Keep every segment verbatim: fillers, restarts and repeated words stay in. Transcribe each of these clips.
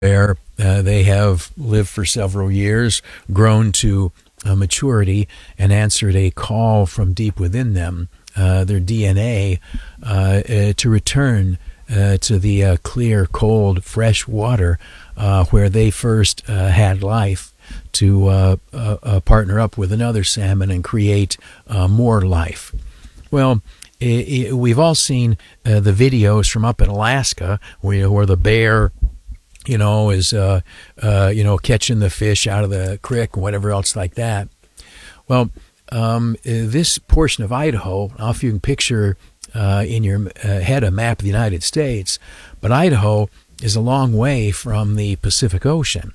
where uh, they have lived for several years, grown to uh, maturity, and answered a call from deep within them, uh, their D N A, uh, uh, to return uh, to the uh, clear, cold, fresh water uh, where they first uh, had life, to uh, uh, uh, partner up with another salmon and create uh, more life. Well, it, it, we've all seen uh, the videos from up in Alaska where, where the bear, you know, is, uh, uh, you know, catching the fish out of the creek and whatever else like that. Well, um, this portion of Idaho, I don't know if you can picture uh, in your uh, head a map of the United States, but Idaho is a long way from the Pacific Ocean.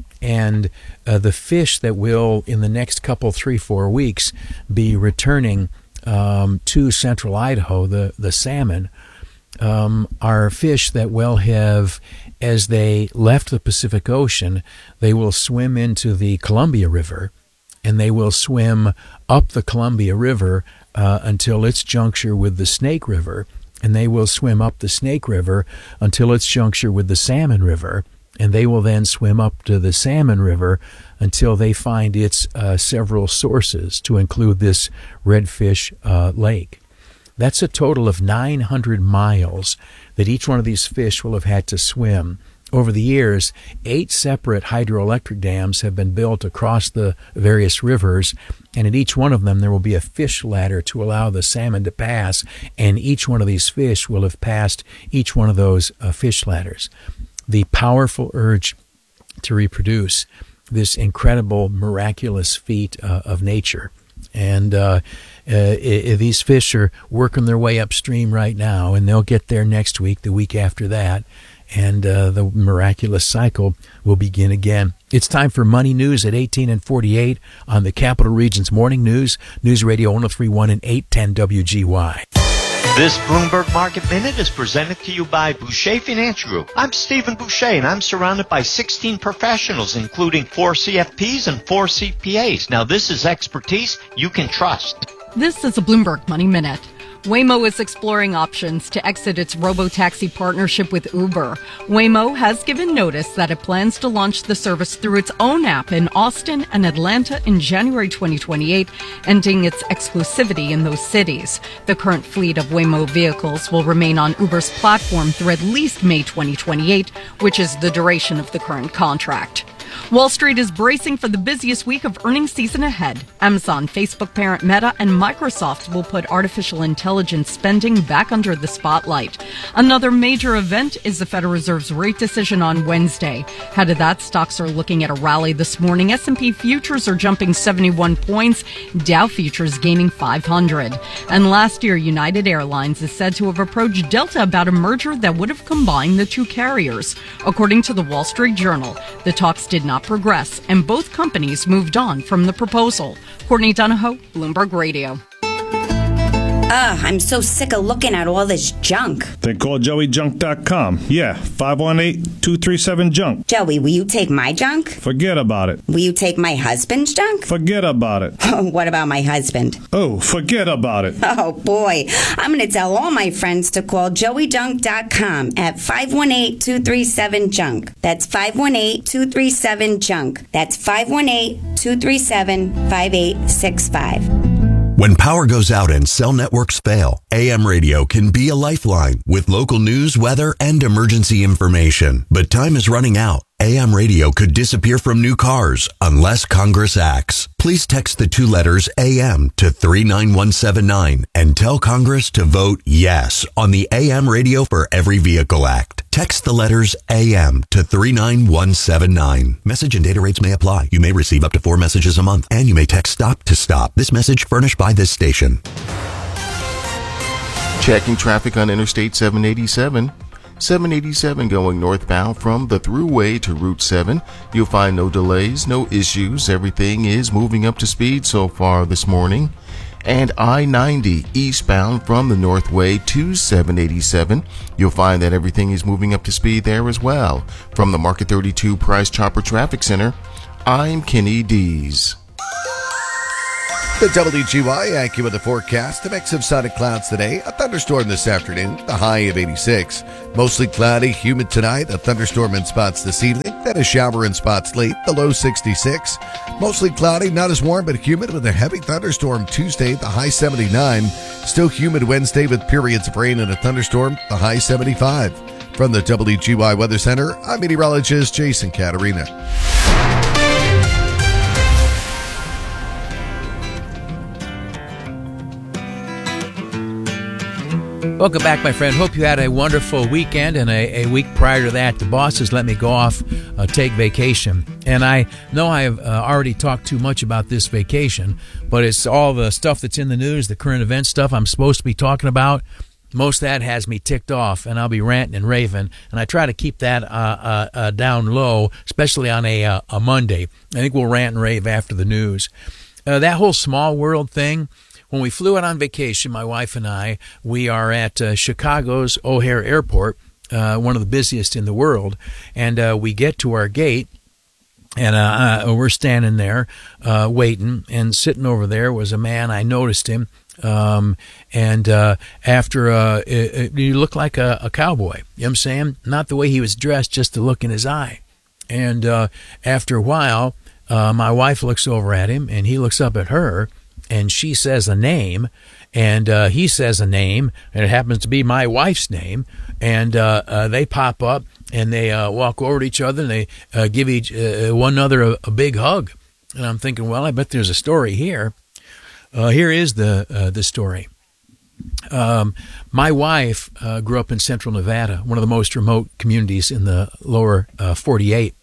And uh, the fish that will, in the next couple, three, four weeks, be returning um, to central Idaho, the, the salmon, um, are fish that will have, as they left the Pacific Ocean, they will swim into the Columbia River, and they will swim up the Columbia River uh, until its juncture with the Snake River, and they will swim up the Snake River until its juncture with the Salmon River, and they will then swim up to the Salmon River until they find its uh, several sources, to include this redfish uh, lake. That's a total of nine hundred miles that each one of these fish will have had to swim. Over the years, eight separate hydroelectric dams have been built across the various rivers, and at each one of them there will be a fish ladder to allow the salmon to pass, and each one of these fish will have passed each one of those uh, fish ladders. The powerful urge to reproduce, this incredible, miraculous feat uh, of nature. And uh, uh, I- these fish are working their way upstream right now, and they'll get there next week, the week after that, and uh, the miraculous cycle will begin again. It's time for Money News at eighteen and forty-eight on the Capital Region's Morning News, News Radio one oh three point one and eight ten W G Y. This Bloomberg Market Minute is presented to you by Boucher Financial Group. I'm Stephen Boucher, and I'm surrounded by sixteen professionals, including four C F Ps and four C P As. Now, this is expertise you can trust. This is a Bloomberg Money Minute. Waymo is exploring options to exit its robotaxi partnership with Uber. Waymo has given notice that it plans to launch the service through its own app in Austin and Atlanta in January twenty twenty-eight, ending its exclusivity in those cities. The current fleet of Waymo vehicles will remain on Uber's platform through at least May twenty twenty-eight, which is the duration of the current contract. Wall Street is bracing for the busiest week of earnings season ahead. Amazon, Facebook parent Meta, and Microsoft will put artificial intelligence spending back under the spotlight. Another major event is the Federal Reserve's rate decision on Wednesday. Ahead of that, stocks are looking at a rally this morning. S and P futures are jumping seventy-one points, Dow futures gaining five hundred. And last year, United Airlines is said to have approached Delta about a merger that would have combined the two carriers. According to the Wall Street Journal, the talks did not progress, and both companies moved on from the proposal. Courtney Donahoe, Bloomberg Radio. Ugh, I'm so sick of looking at all this junk. Then call Joey Junk dot com. Yeah, five one eight, two three seven, junk. Joey, will you take my junk? Forget about it. Will you take my husband's junk? Forget about it. Oh, what about my husband? Oh, forget about it. Oh, boy. I'm going to tell all my friends to call Joey Junk dot com at five one eight, two three seven, junk. That's five one eight, two three seven, junk. That's five one eight, two three seven, five eight six five. When power goes out and cell networks fail, A M radio can be a lifeline with local news, weather, and emergency information. But time is running out. A M radio could disappear from new cars unless Congress acts. Please text the two letters A M to three nine one seven nine and tell Congress to vote yes on the A M Radio for Every Vehicle Act. Text the letters A M to three nine one seven nine. Message and data rates may apply. You may receive up to four messages a month, and you may text STOP to STOP. This message furnished by this station. Checking traffic on Interstate seven eighty-seven. seven eighty-seven going northbound from the Thruway to Route seven. You'll find no delays, no issues. Everything is moving up to speed so far this morning. And I ninety eastbound from the Northway to seven eighty-seven. You'll find that everything is moving up to speed there as well. From the Market thirty-two Price Chopper Traffic Center, I'm Kenny Dees. The W G Y AccuWeather forecast, a mix of sun and clouds today, a thunderstorm this afternoon, the high of eighty-six. Mostly cloudy, humid tonight, a thunderstorm in spots this evening, then a shower in spots late, the low sixty-six. Mostly cloudy, not as warm but humid with a heavy thunderstorm Tuesday, the high seventy-nine. Still humid Wednesday with periods of rain and a thunderstorm, the high seventy-five. From the W G Y Weather Center, I'm meteorologist Jason Caterina. Welcome back, my friend. Hope you had a wonderful weekend, and a, a week prior to that, the bosses let me go off, uh, take vacation. And I know I've uh, already talked too much about this vacation, but it's all the stuff that's in the news, the current event stuff I'm supposed to be talking about. Most of that has me ticked off, and I'll be ranting and raving, and I try to keep that uh, uh, uh, down low, especially on a, uh, a Monday. I think we'll rant and rave after the news. Uh, that whole small world thing, when we flew out on vacation, my wife and I, we are at uh, Chicago's O'Hare Airport, uh, one of the busiest in the world, and uh, we get to our gate, and uh, uh, we're standing there uh, waiting, and sitting over there was a man. I noticed him, um, and uh, after uh, it, it, he looked like a, a cowboy. You know what I'm saying? Not the way he was dressed, just the look in his eye. And uh, after a while, uh, my wife looks over at him, and he looks up at her, and she says a name, and uh, he says a name, and it happens to be my wife's name, and uh, uh, they pop up, and they uh, walk over to each other, and they uh, give each uh, one another a, a big hug. And I'm thinking, well, I bet there's a story here. Uh, here is the uh, the story. Um, my wife uh, grew up in Central Nevada, one of the most remote communities in the lower uh, forty-eight,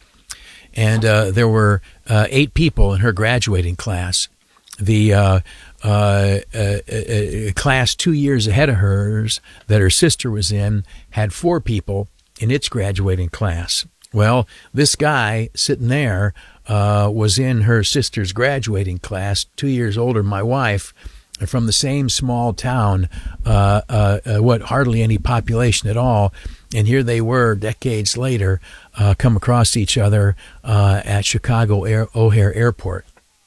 and uh, there were uh, eight people in her graduating class. The uh, uh, uh, uh, class two years ahead of hers that her sister was in had four people in its graduating class. Well, this guy sitting there uh, was in her sister's graduating class, two years older than my wife, from the same small town, uh, uh, uh, what, hardly any population at all. And here they were, decades later, uh, come across each other uh, at Chicago Air- O'Hare Airport.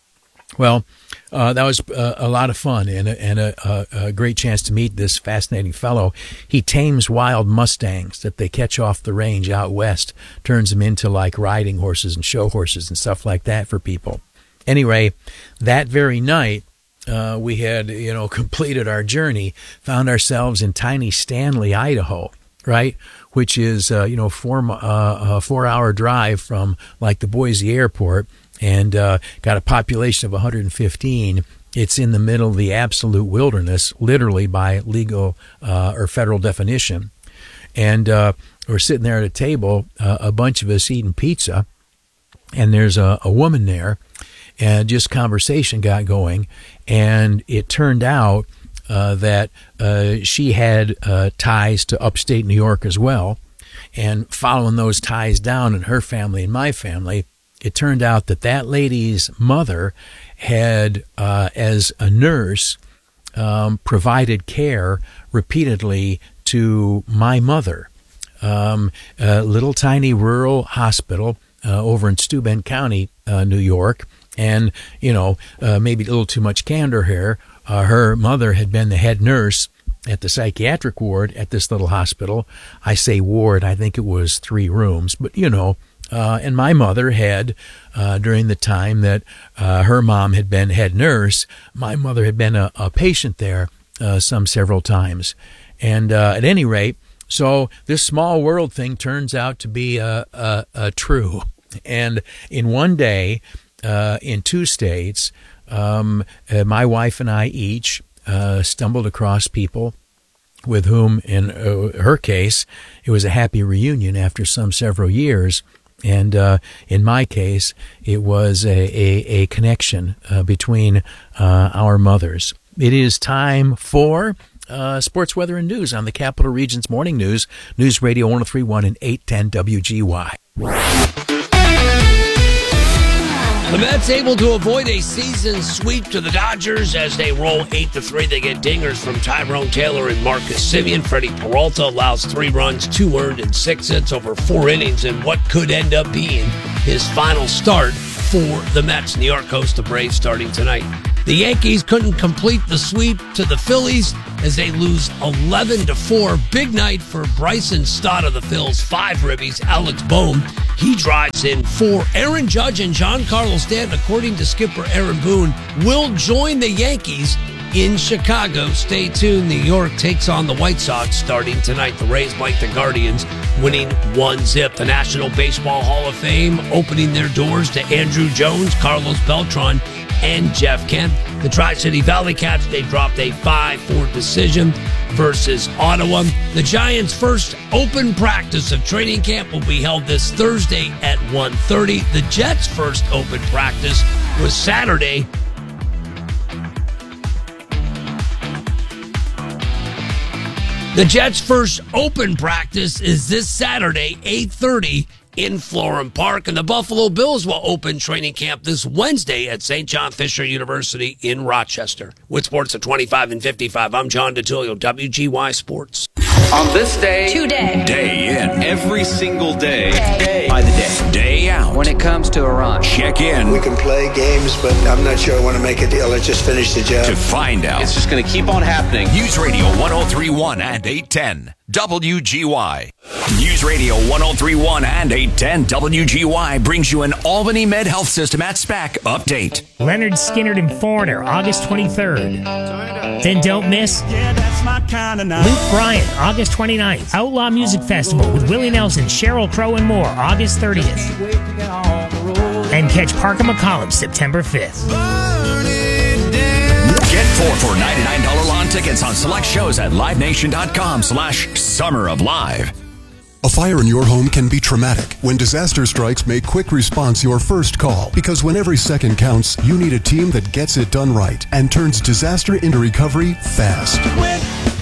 Well, uh, that was uh, a lot of fun, and, a, and a, a, a great chance to meet this fascinating fellow. He tames wild Mustangs that they catch off the range out west, turns them into like riding horses and show horses and stuff like that for people. Anyway, that very night, uh, we had, you know, completed our journey, found ourselves in tiny Stanley, Idaho, right? Which is, uh, you know, four, uh, a four-hour drive from like the Boise airport. And uh, got a population of one hundred fifteen. It's in the middle of the absolute wilderness, literally by legal uh, or federal definition. And uh, we're sitting there at a table, uh, a bunch of us eating pizza, and there's a, a woman there, and just conversation got going. And it turned out uh, that uh, she had uh, ties to upstate New York as well. And following those ties down in her family and my family, it turned out that that lady's mother had, uh, as a nurse, um, provided care repeatedly to my mother. Um, a little tiny rural hospital uh, over in Steuben County, uh, New York. And, you know, uh, maybe a little too much candor here. Uh, her mother had been the head nurse at the psychiatric ward at this little hospital. I say ward, I think it was three rooms, but, you know, Uh, and my mother had, uh, during the time that uh, her mom had been head nurse, my mother had been a, a patient there uh, some several times. And uh, at any rate, so this small world thing turns out to be uh, uh, uh, true. And in one day, uh, in two states, um, uh, my wife and I each uh, stumbled across people with whom, in uh, her case, it was a happy reunion after some several years. And uh, in my case, it was a, a, a connection uh, between uh, our mothers. It is time for uh, sports, weather, and news on the Capital Region's Morning News, News Radio one oh three point one and eight ten W G Y. The Mets able to avoid a season sweep to the Dodgers as they roll eight to three. They get dingers from Tyrone Taylor and Marcus Semien. Freddie Peralta allows three runs, two earned, and six hits over four innings in what could end up being his final start for the Mets. New York hosts the Braves starting tonight. The Yankees couldn't complete the sweep to the Phillies as they lose eleven to four. Big night for Bryson Stott of the Phils. Five ribbies. Alex Bohm, he drives in four. Aaron Judge and Giancarlo Stanton, according to skipper Aaron Boone, will join the Yankees in Chicago. Stay tuned. New York takes on the White Sox starting tonight. The Rays bite the Guardians, winning one zip. The National Baseball Hall of Fame opening their doors to Andrew Jones, Carlos Beltran, and Jeff Kent. The Tri-City Valley Cats, they dropped a five four decision versus Ottawa. The Giants' first open practice of training camp will be held this Thursday at one thirty. The Jets' first open practice was Saturday. The Jets' first open practice is this Saturday, eight thirty, in Florham Park. And the Buffalo Bills will open training camp this Wednesday at Saint John Fisher University in Rochester. With sports at twenty-five and fifty-five, I'm John DeTulio, W G Y Sports. On this day, today, day in, every single day, day, by the day, day out. When it comes to Iran, check in. We can play games, but I'm not sure I want to make a deal. Let's just finish the job. To find out. It's just going to keep on happening. News Radio one oh three point one and eight ten W G Y. News Radio one oh three point one and eight ten W G Y brings you an Albany Med Health System at SPAC update. Leonard Skinner and Foreigner, August twenty-third. Then don't miss yeah, that's my kind of night. Luke Bryan, August twenty-ninth. Outlaw Music Festival with Willie Nelson, Sheryl Crow, and more, August thirtieth. And catch Parker McCollum, September fifth. Get four for ninety-nine dollars lawn tickets on select shows at livenation.com slash summer of live. A fire in your home can be traumatic. When disaster strikes, make quick response your first call. Because when every second counts, you need a team that gets it done right and turns disaster into recovery fast. Quick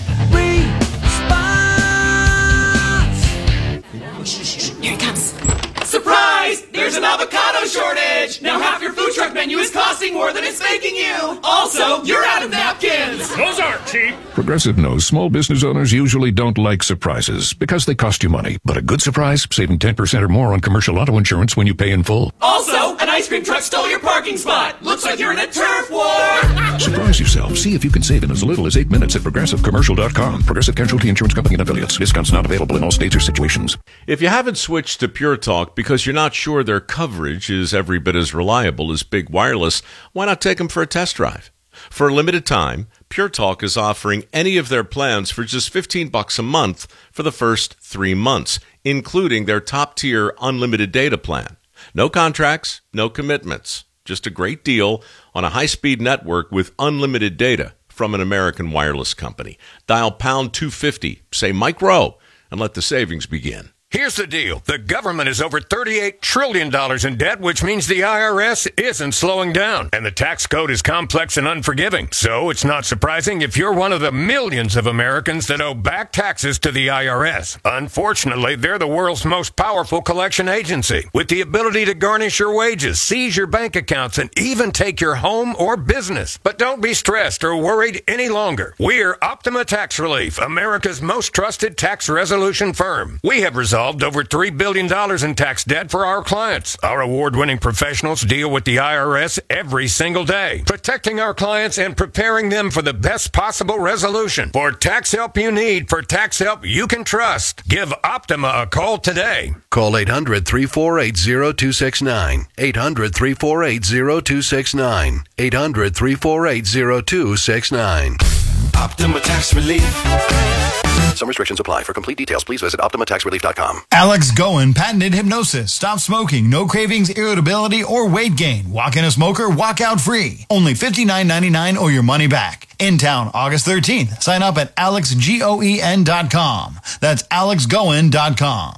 response. Here it comes. Surprise! There's an avocado shortage! Now half your food truck menu is costing more than it's making you! Also, you're out of napkins! Those aren't cheap! Progressive knows small business owners usually don't like surprises because they cost you money. But a good surprise, saving ten percent or more on commercial auto insurance when you pay in full. Also, an ice cream truck stole your parking spot! Looks like you're in a turf war! Surprise yourself. See if you can save in as little as eight minutes at progressive commercial dot com. Progressive Casualty Insurance Company and affiliates. Discounts not available in all states or situations. If you haven't switched to Pure Talk because you're not sure their coverage is every bit as reliable as Big Wireless, why not take them for a test drive? For a limited time, Pure Talk is offering any of their plans for just fifteen bucks a month for the first three months, including their top-tier unlimited data plan. No contracts, no commitments. Just a great deal on a high-speed network with unlimited data from an American wireless company. Dial pound two fifty, say Mike Rowe, and let the savings begin. Here's the deal. The government is over thirty-eight trillion dollars in debt, which means the I R S isn't slowing down. And the tax code is complex and unforgiving. So it's not surprising if you're one of the millions of Americans that owe back taxes to the I R S. Unfortunately, they're the world's most powerful collection agency, with the ability to garnish your wages, seize your bank accounts, and even take your home or business. But don't be stressed or worried any longer. We're Optima Tax Relief, America's most trusted tax resolution firm. We have resolved over three billion dollars in tax debt for our clients. Our award-winning professionals deal with the I R S every single day, protecting our clients and preparing them for the best possible resolution. For tax help you need, for tax help you can trust, give Optima a call today. Call eight hundred, three four eight, zero two six nine. eight hundred, three four eight, zero two six nine. eight hundred, three four eight, zero two six nine. Optima Tax Relief. Some restrictions apply. For complete details, please visit optima tax relief dot com. Alex Goen patented hypnosis. Stop smoking. No cravings, irritability, or weight gain. Walk in a smoker, walk out free. Only fifty-nine ninety-nine or your money back. In town, August thirteenth. Sign up at alex goen dot com. That's alex goen dot com.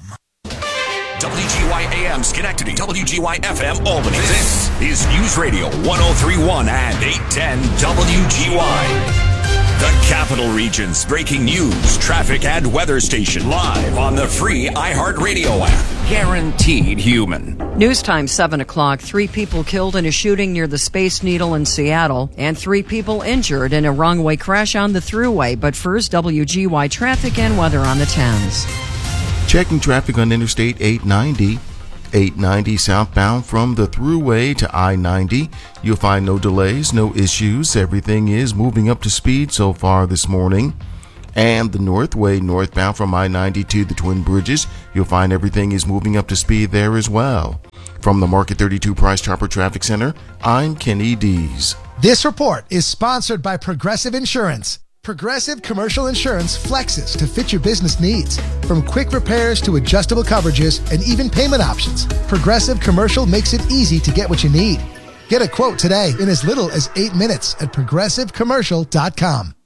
W G Y A M Schenectady, W G Y F M Albany. This is News Radio one oh three point one and eight ten W G Y. The Capital Region's breaking news, traffic, and weather station live on the free iHeartRadio app. Guaranteed human. News time, seven o'clock. Three people killed in a shooting near the Space Needle in Seattle, and three people injured in a wrong-way crash on the Thruway. But first, W G Y traffic and weather on the tens. Checking traffic on Interstate eight ninety. eight ninety southbound from the Thruway to I ninety. You'll find no delays, no issues. Everything is moving up to speed so far this morning. And the Northway northbound from I ninety to the Twin Bridges, you'll find everything is moving up to speed there as well. From the Market thirty-two Price Chopper Traffic Center, I'm Kenny Dees. This report is sponsored by Progressive Insurance. Progressive Commercial Insurance flexes to fit your business needs. From quick repairs to adjustable coverages and even payment options, Progressive Commercial makes it easy to get what you need. Get a quote today in as little as eight minutes at progressive commercial dot com.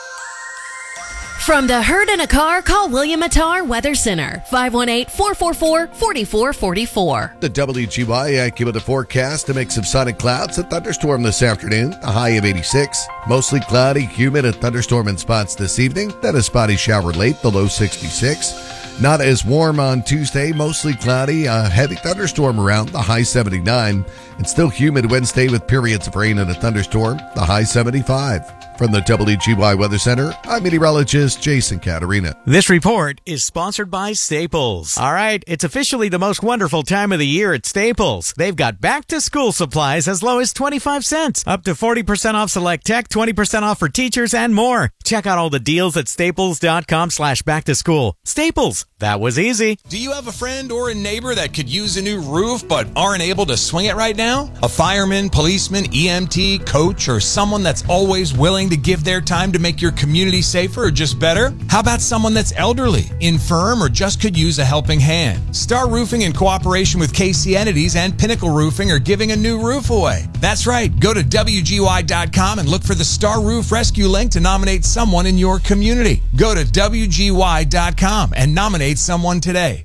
From the herd in a car, call William Attar Weather Center, five one eight, four four four, four four four four. The W G Y AccuWeather forecast, a mix of sun and clouds, a thunderstorm this afternoon, a high of eighty-six. Mostly cloudy, humid, and thunderstorm in spots this evening. Then a spotty shower late, the low sixty-six. Not as warm on Tuesday, mostly cloudy, a heavy thunderstorm around, the high seventy-nine. And still humid Wednesday with periods of rain and a thunderstorm, the high seventy-five. From the W G Y Weather Center, I'm meteorologist Jason Caterina. This report is sponsored by Staples. All right, it's officially the most wonderful time of the year at Staples. They've got back-to-school supplies as low as twenty-five cents, up to forty percent off select tech, twenty percent off for teachers, and more. Check out all the deals at staples.com slash back-to-school. Staples, that was easy. Do you have a friend or a neighbor that could use a new roof but aren't able to swing it right now? A fireman, policeman, E M T, coach, or someone that's always willing to give their time to make your community safer or just better? How about someone that's elderly, infirm, or just could use a helping hand? Star Roofing, in cooperation with K C Entities and Pinnacle Roofing, are giving a new roof away. That's right. Go to W G Y dot com and look for the Star Roof Rescue link to nominate someone in your community. Go to W G Y dot com and nominate someone today.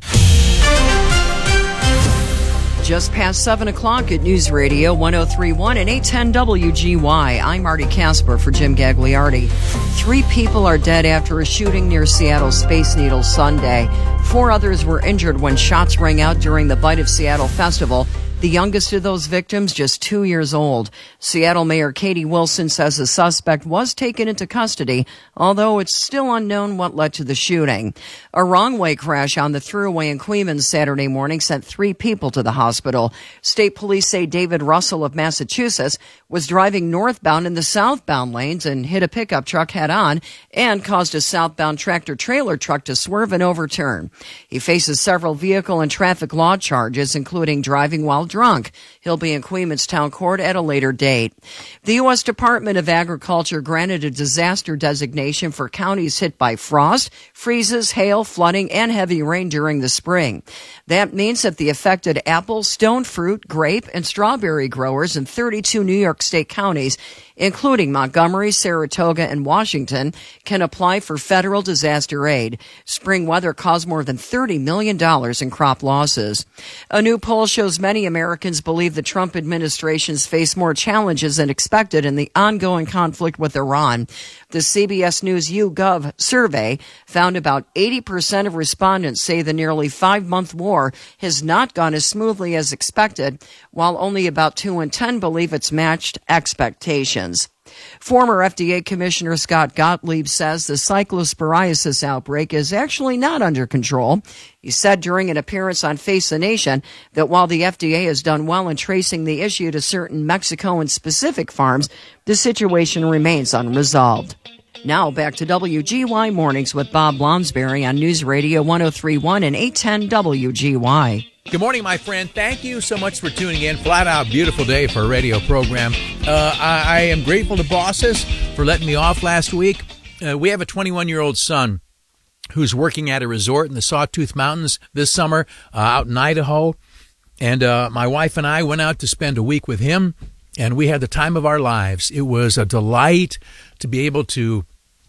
Just past seven o'clock at News Radio one oh three point one and eight ten W G Y. I'm Marty Casper for Jim Gagliardi. Three people are dead after a shooting near Seattle Space Needle Sunday. Four others were injured when shots rang out during the Bite of Seattle Festival. The youngest of those victims, just two years old. Seattle Mayor Katie Wilson says the suspect was taken into custody, although it's still unknown what led to the shooting. A wrong-way crash on the Thruway in Queens Saturday morning sent three people to the hospital. State police say David Russell of Massachusetts was driving northbound in the southbound lanes and hit a pickup truck head-on and caused a southbound tractor-trailer truck to swerve and overturn. He faces several vehicle and traffic law charges, including driving while drunk. He'll be in Queens Town Court at a later date. The U S Department of Agriculture granted a disaster designation for counties hit by frost, freezes, hail, flooding, and heavy rain during the spring. That means that the affected apple, stone fruit, grape, and strawberry growers in thirty-two New York State counties, including Montgomery, Saratoga, and Washington, can apply for federal disaster aid. Spring weather caused more than thirty million dollars in crop losses. A new poll shows many Americans believe the Trump administration's face more challenges than expected in the ongoing conflict with Iran. The C B S News YouGov survey found about eighty percent of respondents say the nearly five-month war has not gone as smoothly as expected, while only about two in ten believe it's matched expectations. Former F D A Commissioner Scott Gottlieb says the cyclosporiasis outbreak is actually not under control. He said during an appearance on Face the Nation that while the F D A has done well in tracing the issue to certain Mexico and specific farms, the situation remains unresolved. Now back to W G Y Mornings with Bob Lonsberry on News Radio one oh three point one and eight ten W G Y. Good morning, my friend. Thank you so much for tuning in. Flat out beautiful day for a radio program. Uh, I, I am grateful to bosses for letting me off last week. Uh, we have a twenty-one-year-old son who's working at a resort in the Sawtooth Mountains this summer uh, out in Idaho. And uh, my wife and I went out to spend a week with him, and we had the time of our lives. It was a delight to be able to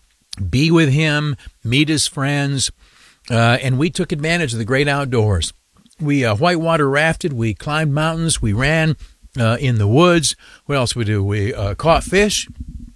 be with him, meet his friends, uh, and we took advantage of the great outdoors. We uh, whitewater rafted, we climbed mountains, we ran uh, in the woods. What else we do? We uh, caught fish.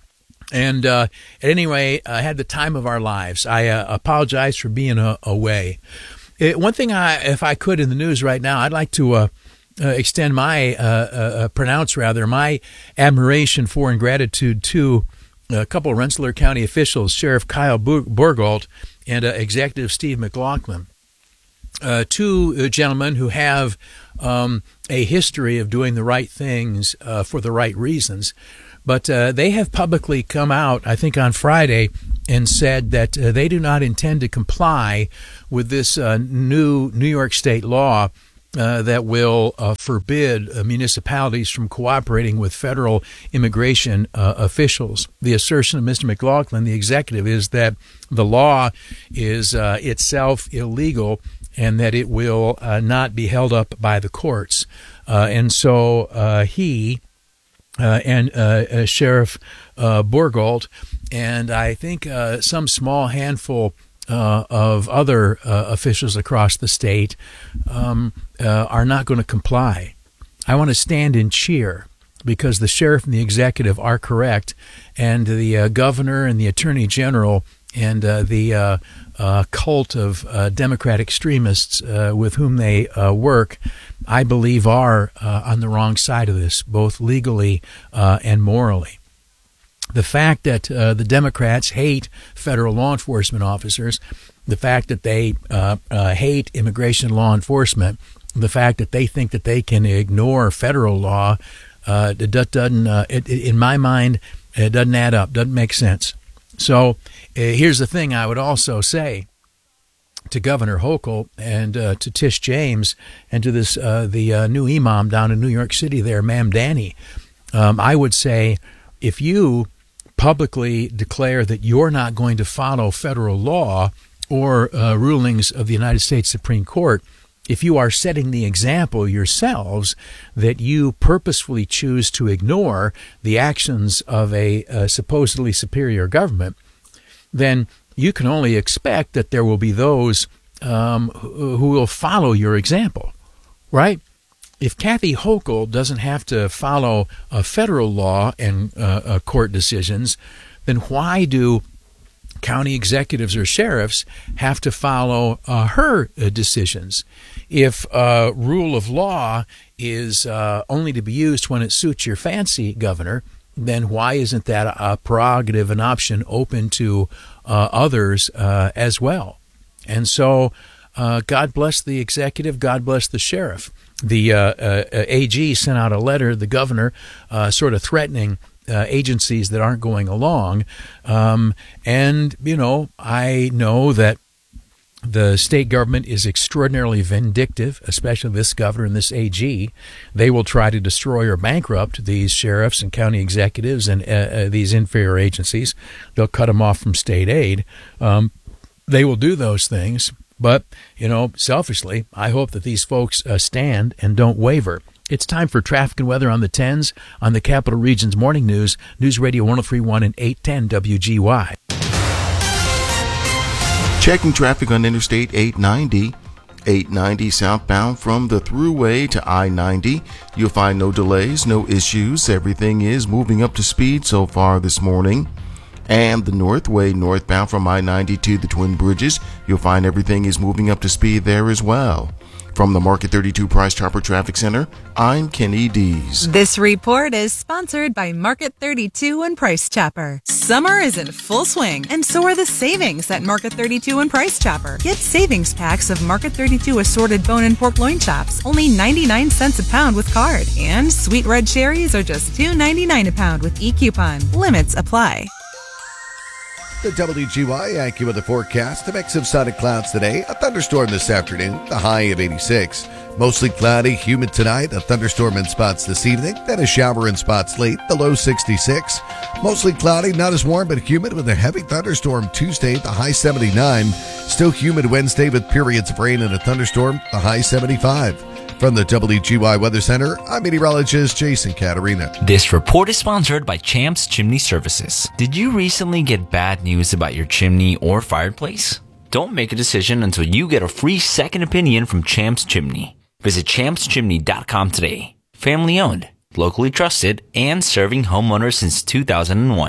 And uh, at any rate, I uh, had the time of our lives. I uh, apologize for being uh, away. It, one thing, I, if I could, in the news right now, I'd like to uh, uh, extend my, uh, uh, pronounce rather, my admiration for and gratitude to a couple of Rensselaer County officials, Sheriff Kyle Burgalt and uh, Executive Steve McLaughlin. uh, two uh, gentlemen who have um, a history of doing the right things uh, for the right reasons. But uh, they have publicly come out, I think on Friday, and said that uh, they do not intend to comply with this uh, new New York State law uh, that will uh, forbid uh, municipalities from cooperating with federal immigration uh, officials. The assertion of Mister McLaughlin, the executive, is that the law is uh, itself illegal and that it will uh, not be held up by the courts. Uh, and so uh, he... Uh, and uh, uh, Sheriff uh, Bourgault, and I think uh, some small handful uh, of other uh, officials across the state um, uh, are not going to comply. I want to stand and cheer because the sheriff and the executive are correct, and the uh, governor and the attorney general and uh, the uh, uh, cult of uh, Democrat extremists uh, with whom they uh, work, I believe, are uh, on the wrong side of this, both legally uh, and morally. The fact that uh, the Democrats hate federal law enforcement officers, the fact that they uh, uh, hate immigration law enforcement, the fact that they think that they can ignore federal law, uh, it doesn't, uh, it, it, in my mind, it doesn't add up, doesn't make sense. So uh, here's the thing I would also say to Governor Hochul and uh, to Tish James and to this uh, the uh, new imam down in New York City there, Mamdani. Um, I would say if you publicly declare that you're not going to follow federal law or uh, rulings of the United States Supreme Court, if you are setting the example yourselves that you purposefully choose to ignore the actions of a, a supposedly superior government, then you can only expect that there will be those um, who, who will follow your example, right? If Kathy Hochul doesn't have to follow a federal law and uh, uh, court decisions, then why do county executives or sheriffs have to follow uh, her uh, decisions? If uh, rule of law is uh, only to be used when it suits your fancy, Governor, then why isn't that a prerogative, an option open to uh, others uh, as well? And so uh, God bless the executive, God bless the sheriff. The uh, uh, A G sent out a letter to the governor uh, sort of threatening Uh, agencies that aren't going along. Um, and, you know, I know that the state government is extraordinarily vindictive, especially this governor and this A G. They will try to destroy or bankrupt these sheriffs and county executives and uh, uh, these inferior agencies. They'll cut them off from state aid. Um, they will do those things. But, you know, selfishly, I hope that these folks uh, stand and don't waver. It's time for traffic and weather on the tens on the Capital Region's Morning News, News Radio one oh three point one and eight ten W G Y. Checking traffic on Interstate eight ninety. eight ninety southbound from the Thruway to I ninety. You'll find no delays, no issues. Everything is moving up to speed so far this morning. And the Northway northbound from I ninety to the Twin Bridges. You'll find everything is moving up to speed there as well. From the Market thirty-two Price Chopper Traffic Center, I'm Kenny Dees. This report is sponsored by Market thirty-two and Price Chopper. Summer is in full swing, and so are the savings at Market thirty-two and Price Chopper. Get savings packs of Market thirty-two assorted bone and pork loin chops, only ninety-nine cents a pound with card. And sweet red cherries are just two ninety-nine a pound with e-coupon. Limits apply. The W G Y AccuWeather forecast. A mix of sun and clouds today. A thunderstorm this afternoon. The high of eighty-six. Mostly cloudy, humid tonight. A thunderstorm in spots this evening. Then a shower in spots late. The low sixty-six. Mostly cloudy, not as warm but humid with a heavy thunderstorm Tuesday. The high seventy-nine. Still humid Wednesday with periods of rain and a thunderstorm. The high seventy-five. From the W G Y Weather Center, I'm meteorologist Jason Caterina. This report is sponsored by Champs Chimney Services. Did you recently get bad news about your chimney or fireplace? Don't make a decision until you get a free second opinion from Champs Chimney. Visit champs chimney dot com today. Family owned, locally trusted, and serving homeowners since two thousand one.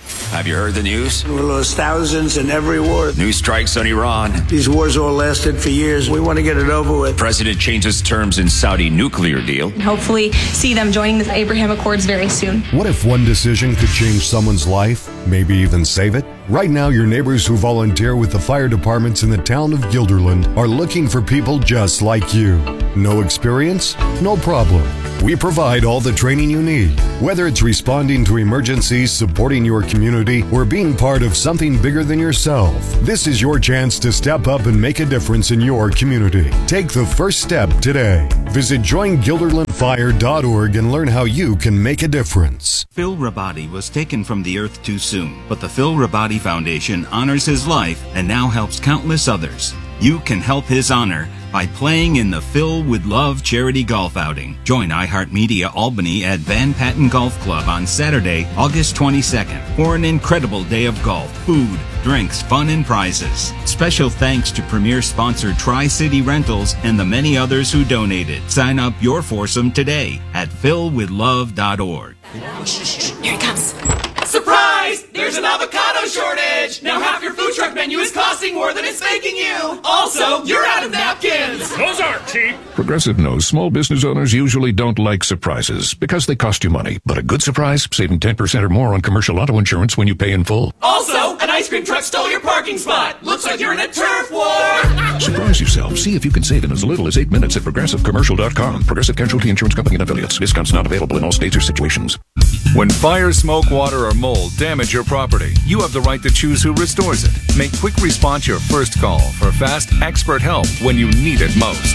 Have you heard the news? We lost thousands in every war. New strikes on Iran. These wars all lasted for years. We want to get it over with. President changes terms in Saudi nuclear deal. Hopefully see them joining the Abraham Accords very soon. What if one decision could change someone's life, maybe even save it? Right now, your neighbors who volunteer with the fire departments in the town of Guilderland are looking for people just like you. No experience? No problem. We provide all the training you need. Whether it's responding to emergencies, supporting your community, or being part of something bigger than yourself, this is your chance to step up and make a difference in your community. Take the first step today. Visit join guilderland fire dot org and learn how you can make a difference. Phil Rabati was taken from the earth too soon, but the Phil Rabati Foundation honors his life and now helps countless others. You can help his honor by playing in the Phil with Love charity golf outing. Join iHeartMedia Albany at Van Patten Golf Club on Saturday, August twenty-second for an incredible day of golf, food, drinks, fun, and prizes. Special thanks to premier sponsor Tri-City Rentals and the many others who donated. Sign up your foursome today at phil with love dot org. Here it comes. Surprise! There's an avocado shortage! Now half your food truck menu is costing more than it's making you! Also, you're out of napkins! Those aren't cheap. Progressive knows small business owners usually don't like surprises because they cost you money. But a good surprise, saving ten percent or more on commercial auto insurance when you pay in full. Also, an ice cream truck stole your parking spot! Looks like you're in a turf war! Surprise yourself. See if you can save in as little as eight minutes at progressive commercial dot com. Progressive Casualty Insurance Company and affiliates. Discounts not available in all states or situations. When fire, smoke, water, or mold damage your property, you have the right to choose who restores it. Make Quick Response your first call for fast, expert help when you need it most.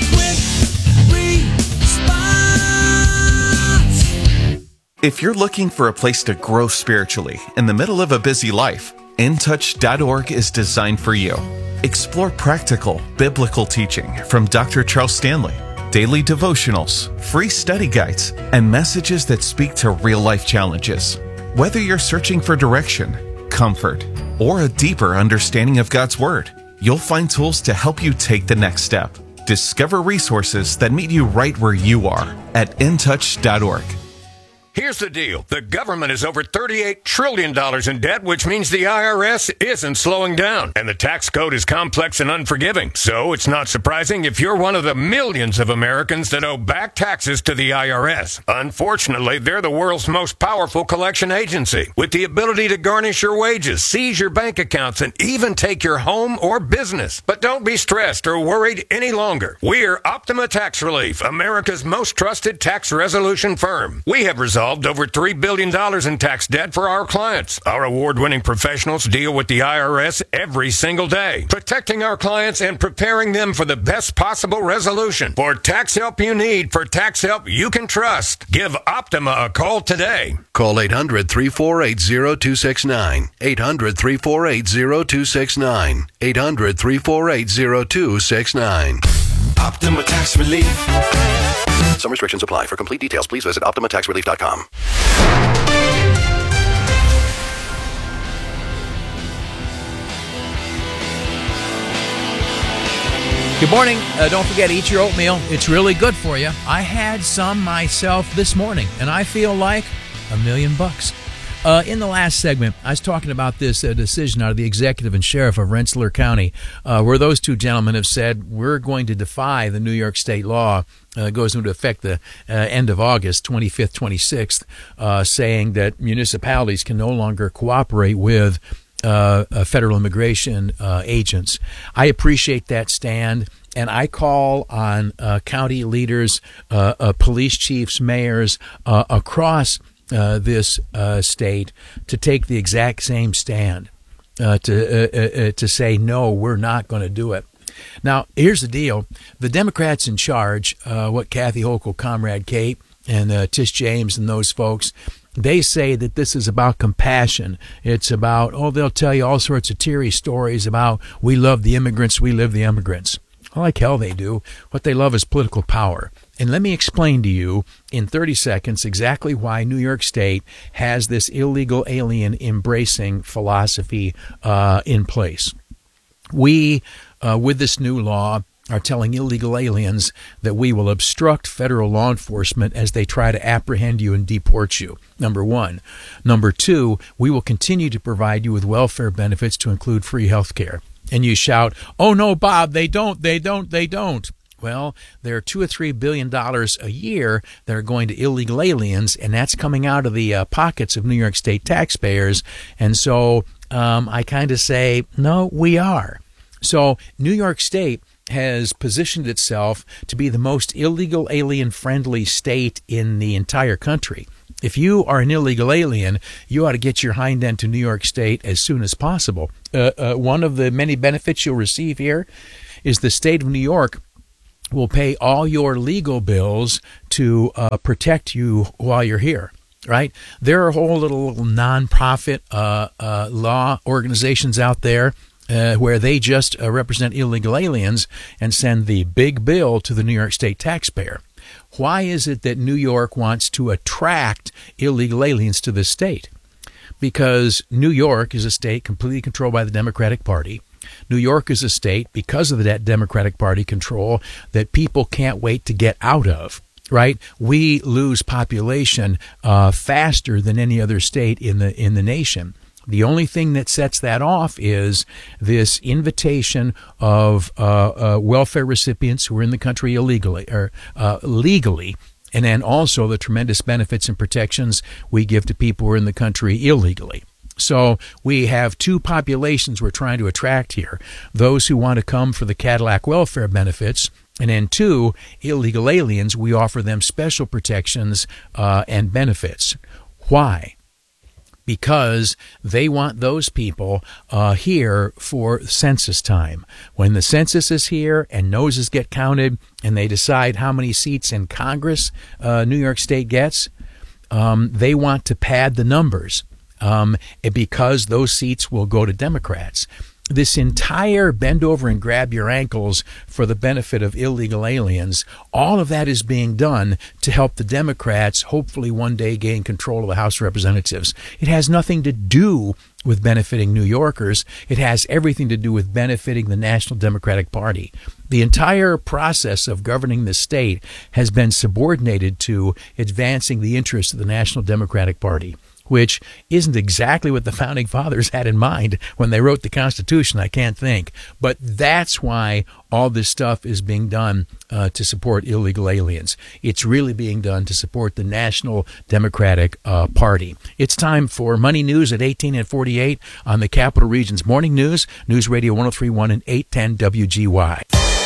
If you're looking for a place to grow spiritually in the middle of a busy life, in touch dot org is designed for you. Explore practical, biblical teaching from Doctor Charles Stanley, daily devotionals, free study guides, and messages that speak to real-life challenges. Whether you're searching for direction, comfort, or a deeper understanding of God's Word, you'll find tools to help you take the next step. Discover resources that meet you right where you are at in touch dot org. Here's the deal. The government is over thirty-eight trillion dollars in debt, which means the I R S isn't slowing down. And the tax code is complex and unforgiving. So it's not surprising if you're one of the millions of Americans that owe back taxes to the I R S. Unfortunately, they're the world's most powerful collection agency, with the ability to garnish your wages, seize your bank accounts, and even take your home or business. But don't be stressed or worried any longer. We're Optima Tax Relief, America's most trusted tax resolution firm. We have resolved over three billion dollars in tax debt for our clients. Our award-winning professionals deal with the I R S every single day, protecting our clients and preparing them for the best possible resolution. For tax help you need, for tax help you can trust, give Optima a call today. Call eight hundred, three four eight, zero two six nine. eight hundred, three four eight, zero two six nine. eight hundred, three four eight, zero two six nine. Optima Tax Relief. Some restrictions apply. For complete details, please visit optima tax relief dot com. Good morning. Uh, don't forget to eat your oatmeal. It's really good for you. I had some myself this morning, and I feel like a million bucks. Uh, in the last segment, I was talking about this uh, decision out of the executive and sheriff of Rensselaer County, uh, where those two gentlemen have said, we're going to defy the New York state law. Uh, goes into effect the uh, end of August, twenty-fifth, twenty-sixth, uh, saying that municipalities can no longer cooperate with uh, uh, federal immigration uh, agents. I appreciate that stand. And I call on uh, county leaders, uh, uh, police chiefs, mayors uh, across Uh, this uh, state to take the exact same stand, uh, to uh, uh, to say, no, we're not going to do it. Now, here's the deal. The Democrats in charge, uh, what Kathy Hochul, Comrade Kate, and uh, Tish James and those folks, they say that this is about compassion. It's about, oh, they'll tell you all sorts of teary stories about we love the immigrants, we live the immigrants. Well, like hell they do. What they love is political power. And let me explain to you in thirty seconds exactly why New York State has this illegal alien embracing philosophy uh, in place. We, uh, with this new law, are telling illegal aliens that we will obstruct federal law enforcement as they try to apprehend you and deport you, number one. Number two, we will continue to provide you with welfare benefits to include free health care. And you shout, oh, no, Bob, they don't, they don't, they don't. Well, there are two or three billion dollars a year that are going to illegal aliens, and that's coming out of the uh, pockets of New York State taxpayers. And so um, I kind of say, no, we are. So New York State has positioned itself to be the most illegal alien-friendly state in the entire country. If you are an illegal alien, you ought to get your hind end to New York State as soon as possible. Uh, uh, one of the many benefits you'll receive here is the state of New York will pay all your legal bills to uh, protect you while you're here, right? There are whole little nonprofit uh, uh, law organizations out there uh, where they just uh, represent illegal aliens and send the big bill to the New York State taxpayer. Why is it that New York wants to attract illegal aliens to this state? Because New York is a state completely controlled by the Democratic Party. New York is a state, because of that Democratic Party control, that people can't wait to get out of, right? We lose population uh, faster than any other state in the in the nation. The only thing that sets that off is this invitation of uh, uh, welfare recipients who are in the country illegally or uh, legally, and then also the tremendous benefits and protections we give to people who are in the country illegally. So we have two populations we're trying to attract here. Those who want to come for the Cadillac welfare benefits, and then two, illegal aliens, we offer them special protections uh, and benefits. Why? Because they want those people uh, here for census time. When the census is here and noses get counted and they decide how many seats in Congress uh, New York State gets, um, they want to pad the numbers. Um, because those seats will go to Democrats. This entire bend over and grab your ankles for the benefit of illegal aliens, all of that is being done to help the Democrats hopefully one day gain control of the House of Representatives. It has nothing to do with benefiting New Yorkers. It has everything to do with benefiting the National Democratic Party. The entire process of governing the state has been subordinated to advancing the interests of the National Democratic Party, which isn't exactly what the Founding Fathers had in mind when they wrote the Constitution, I can't think. But that's why all this stuff is being done uh, to support illegal aliens. It's really being done to support the National Democratic uh, Party. It's time for Money News at eighteen and forty-eight on the Capital Region's Morning News, News Radio one oh three point one and eight ten W G Y.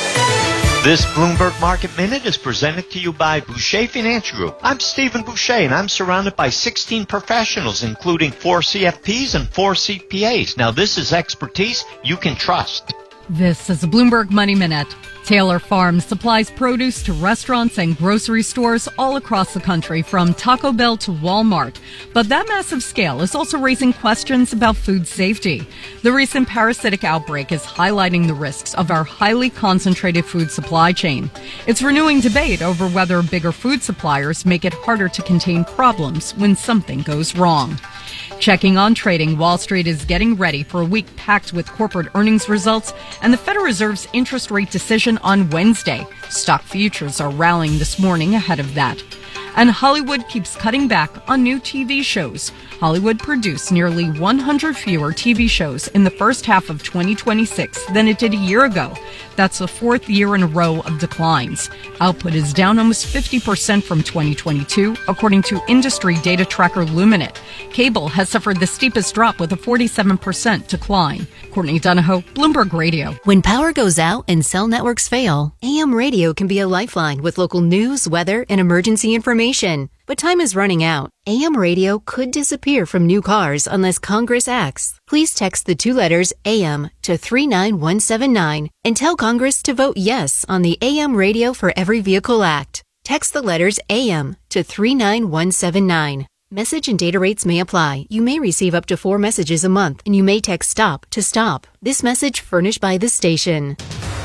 This Bloomberg Market Minute is presented to you by Boucher Finance Group. I'm Stephen Boucher, and I'm surrounded by sixteen professionals, including four C F Ps and four C P As. Now, this is expertise you can trust. This is a Bloomberg Money Minute. Taylor Farms supplies produce to restaurants and grocery stores all across the country, from Taco Bell to Walmart. But that massive scale is also raising questions about food safety. The recent parasitic outbreak is highlighting the risks of our highly concentrated food supply chain. It's renewing debate over whether bigger food suppliers make it harder to contain problems when something goes wrong. Checking on trading, Wall Street is getting ready for a week packed with corporate earnings results and the Federal Reserve's interest rate decision on Wednesday. Stock futures are rallying this morning ahead of that. And Hollywood keeps cutting back on new T V shows. Hollywood produced nearly one hundred fewer T V shows in the first half of twenty twenty-six than it did a year ago. That's the fourth year in a row of declines. Output is down almost fifty percent from twenty twenty-two, according to industry data tracker Luminate. Cable has suffered the steepest drop with a forty-seven percent decline. Courtney Donahoe, Bloomberg Radio. When power goes out and cell networks fail, A M radio can be a lifeline with local news, weather, and emergency information. But time is running out. A M radio could disappear from new cars unless Congress acts. Please text the two letters A M to three nine one seven nine and tell Congress to vote yes on the A M Radio for Every Vehicle Act. Text the letters A M to three nine one seven nine. Message and data rates may apply. You may receive up to four messages a month, and you may text STOP to stop. This message furnished by the station.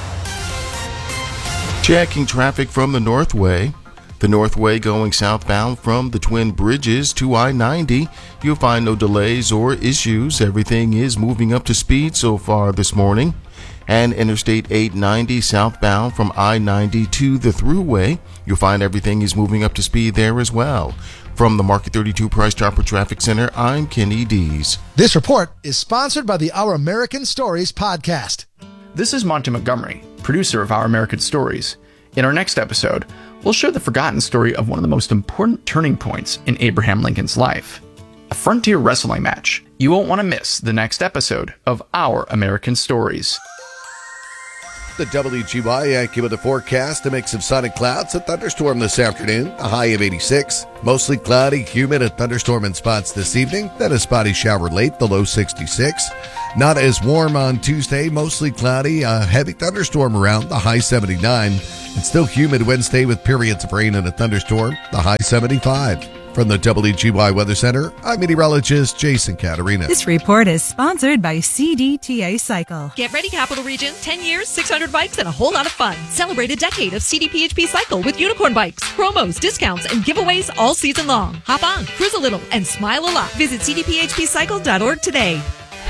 Checking traffic from the Northway. The Northway going southbound from the Twin Bridges to I ninety. You'll find no delays or issues. Everything is moving up to speed so far this morning. and Interstate eight ninety southbound from I ninety to the Thruway. You'll find everything is moving up to speed there as well. From the Market thirty-two Price Chopper Traffic Center, I'm Kenny Dees. This report is sponsored by the Our American Stories podcast. This is Monty Montgomery, producer of Our American Stories. In our next episode, we'll share the forgotten story of one of the most important turning points in Abraham Lincoln's life. A frontier wrestling match. You won't want to miss the next episode of Our American Stories. The W G Y Yankee with the forecast, a mix of sunny clouds, a thunderstorm this afternoon, a high of eighty-six. Mostly cloudy, humid, a thunderstorm in spots this evening, then a spotty shower late, the low sixty-six. Not as warm on Tuesday, mostly cloudy, a heavy thunderstorm around, the high seventy-nine. It's still humid Wednesday with periods of rain and a thunderstorm, the high seventy-five. From the W G Y Weather Center, I'm meteorologist Jason Caterina. This report is sponsored by C D T A Cycle. Get ready, Capital Region. ten years, six hundred bikes, and a whole lot of fun. Celebrate a decade of C D P H P Cycle with unicorn bikes, promos, discounts, and giveaways all season long. Hop on, cruise a little, and smile a lot. Visit c d p h p cycle dot org today.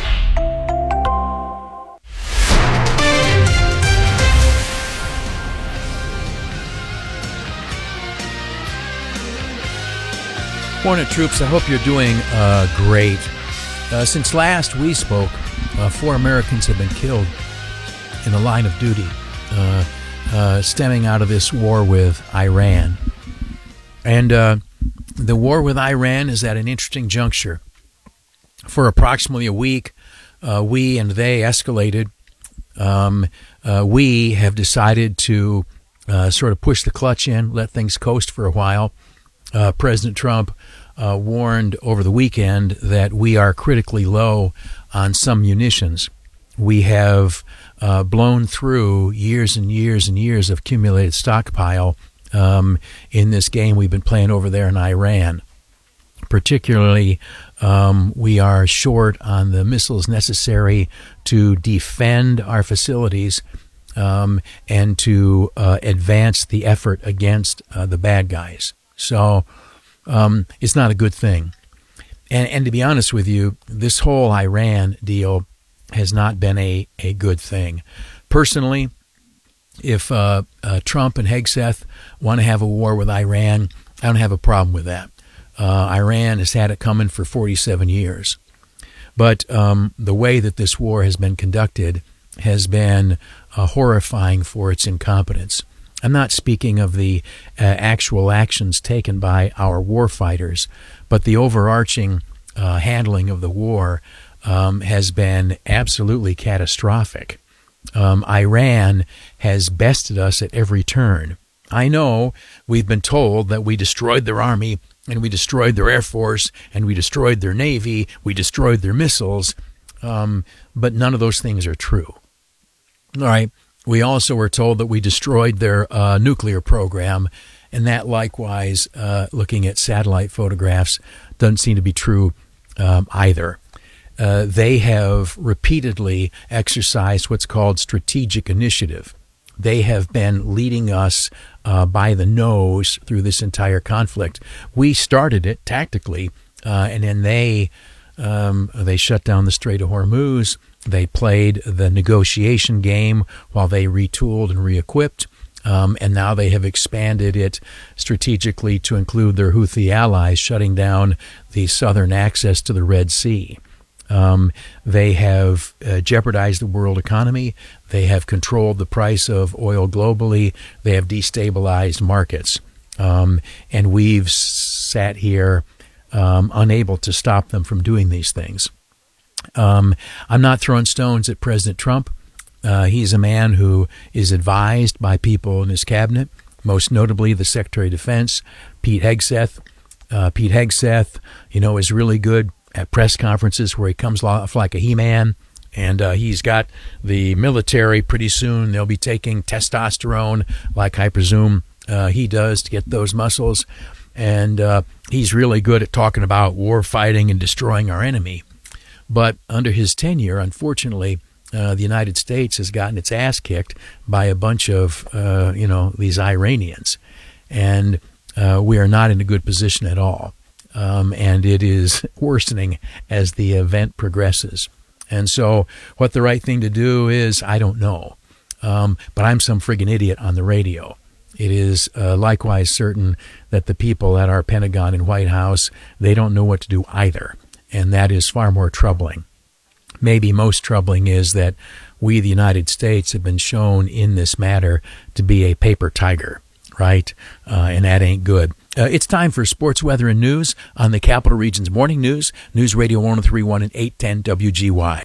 Morning, troops. I hope you're doing uh, great. Uh, since last we spoke, uh, four Americans have been killed in the line of duty, uh, uh, stemming out of this war with Iran. And uh, the war with Iran is at an interesting juncture. For approximately a week, uh, we and they escalated. Um, uh, we have decided to uh, sort of push the clutch in, let things coast for a while. Uh, President Trump uh, warned over the weekend that we are critically low on some munitions. We have uh, blown through years and years and years of accumulated stockpile um, in this game we've been playing over there in Iran. Particularly, um, we are short on the missiles necessary to defend our facilities um, and to uh, advance the effort against uh, the bad guys. So um, it's not a good thing. And, and to be honest with you, this whole Iran deal has not been a, a good thing. Personally, if uh, uh, Trump and Hegseth want to have a war with Iran, I don't have a problem with that. Uh, Iran has had it coming for forty-seven years. But um, the way that this war has been conducted has been uh, horrifying for its incompetence. I'm not speaking of the uh, actual actions taken by our war fighters, but the overarching uh, handling of the war um, has been absolutely catastrophic. Um, Iran has bested us at every turn. I know we've been told that we destroyed their army, and we destroyed their air force, and we destroyed their navy, we destroyed their missiles, um, but none of those things are true. All right. We also were told that we destroyed their uh, nuclear program, and that likewise, uh, looking at satellite photographs, doesn't seem to be true um, either. Uh, they have repeatedly exercised what's called strategic initiative. They have been leading us uh, by the nose through this entire conflict. We started it tactically, uh, and then they um, they shut down the Strait of Hormuz. They played the negotiation game while they retooled and re-equipped, um, and now they have expanded it strategically to include their Houthi allies, shutting down the southern access to the Red Sea. Um, they have uh, jeopardized the world economy. They have controlled the price of oil globally. They have destabilized markets. Um, and we've sat here um, unable to stop them from doing these things. Um, I'm not throwing stones at President Trump. Uh, he's a man who is advised by people in his cabinet, most notably the Secretary of Defense, Pete Hegseth. Uh, Pete Hegseth, you know, is really good at press conferences where he comes off like a He-Man, and uh, he's got the military. Pretty soon they'll be taking testosterone, like I presume uh, he does, to get those muscles. And uh, he's really good at talking about war fighting and destroying our enemy. But under his tenure, unfortunately, uh, the United States has gotten its ass kicked by a bunch of, uh, you know, these Iranians. And uh, we are not in a good position at all. Um, and it is worsening as the event progresses. And so what the right thing to do is, I don't know. Um, but I'm some friggin' idiot on the radio. It is uh, likewise certain that the people at our Pentagon and White House, they don't know what to do either. And that is far more troubling. Maybe most troubling is that we, the United States, have been shown in this matter to be a paper tiger, right? Uh, and that ain't good. Uh, it's time for sports, weather, and news on the Capital Region's Morning News, News Radio one oh three point one and eight ten W G Y.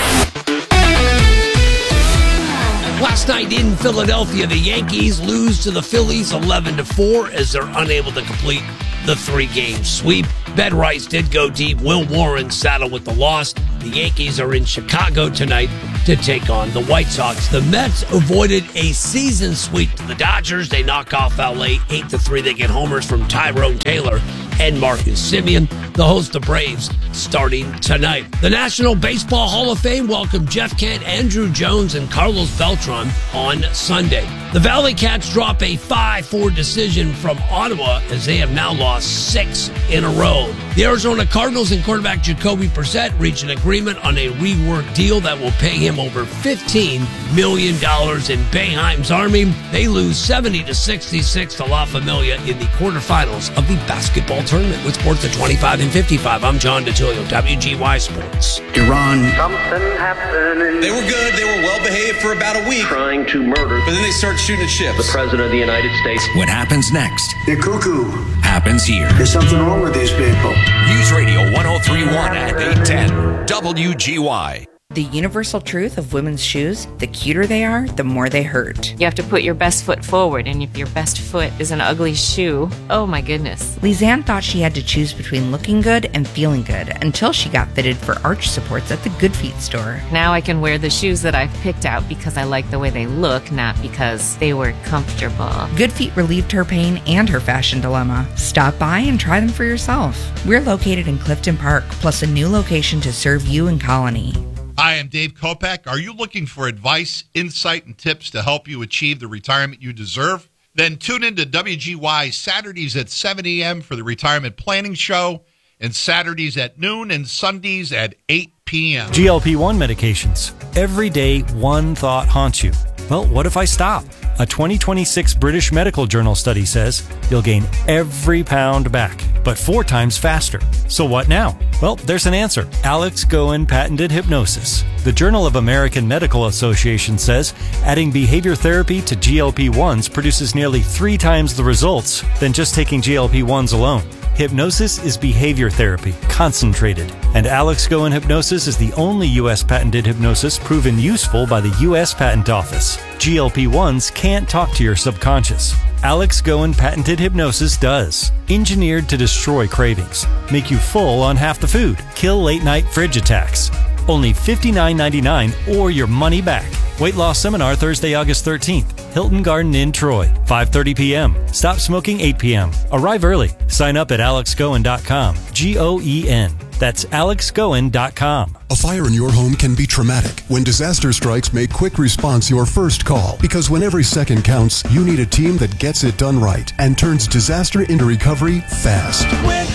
Last night in Philadelphia, the Yankees lose to the Phillies eleven to four as they're unable to complete the three-game sweep. Ben Rice did go deep. Will Warren saddled with the loss. The Yankees are in Chicago tonight to take on the White Sox. The Mets avoided a season sweep to the Dodgers. They knock off L A eight to three. They get homers from Tyrone Taylor and Marcus Semien. The host, the Braves, starting tonight. The National Baseball Hall of Fame welcomed Jeff Kent, Andrew Jones, and Carlos Beltran on Sunday. The Valley Cats drop a five four decision from Ottawa as they have now lost six in a row. The Arizona Cardinals and quarterback Jacoby Brissett reach an agreement on a rework deal that will pay him over fifteen million dollars in Boeheim's Army. They lose seventy to sixty-six to La Familia in the quarterfinals of the basketball tournament. With sports at twenty-five and fifty-five, I'm John DeTilio, W G Y Sports. Iran. Something happening. They were good. They were well behaved for about a week. Trying to murder. But then they started shooting at ships. The President of the United States. What happens next? They're cuckoo. Happens here. There's something wrong with these people. News Radio one oh three point one and eight ten W G Y. The universal truth of women's shoes, the cuter they are, the more they hurt. You have to put your best foot forward, and if your best foot is an ugly shoe, oh my goodness. Lisanne thought she had to choose between looking good and feeling good until she got fitted for arch supports at the Good Feet store. Now I can wear the shoes that I've picked out because I like the way they look, not because they were comfortable. Good Feet relieved her pain and her fashion dilemma. Stop by and try them for yourself. We're located in Clifton Park, plus a new location to serve you in Colony. Hi, I'm Dave Kopak. Are you looking for advice, insight, and tips to help you achieve the retirement you deserve? Then tune in to W G Y Saturdays at seven a.m. for the Retirement Planning Show, and Saturdays at noon and Sundays at eight p.m. G L P one medications. Every day, one thought haunts you. Well, what if I stop? A twenty twenty-six British Medical Journal study says you'll gain every pound back, but four times faster. So what now? Well, there's an answer. Alex Goen patented hypnosis. The Journal of American Medical Association says adding behavior therapy to G L P ones produces nearly three times the results than just taking G L P ones alone. Hypnosis is behavior therapy, concentrated, and Alex Goen Hypnosis is the only U S patented hypnosis proven useful by the U S Patent Office. G L P ones can't talk to your subconscious. Alex Goen patented hypnosis does. Engineered to destroy cravings, make you full on half the food, kill late-night fridge attacks. Only fifty-nine ninety-nine or your money back. Weight loss seminar Thursday, August thirteenth. Hilton Garden Inn, Troy. five thirty p.m. Stop smoking eight p.m. Arrive early. Sign up at alex goen dot com. G O E N. That's alex goen dot com. A fire in your home can be traumatic. When disaster strikes, make quick response your first call. Because when every second counts, you need a team that gets it done right and turns disaster into recovery fast. Quick